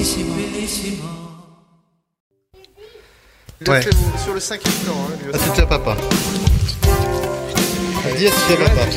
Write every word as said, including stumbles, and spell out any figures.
Ouais. Fait sur le cinquième temps. Hein, lui À aussi. tout à papa. Dis à tout à papa.